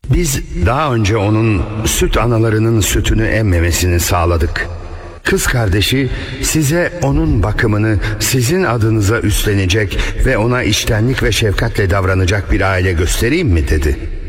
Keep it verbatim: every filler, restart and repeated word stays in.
Biz daha önce onun süt analarının sütünü emmemesini sağladık. Kız kardeşi size onun bakımını sizin adınıza üstlenecek ve ona içtenlik ve şefkatle davranacak bir aile göstereyim mi dedi.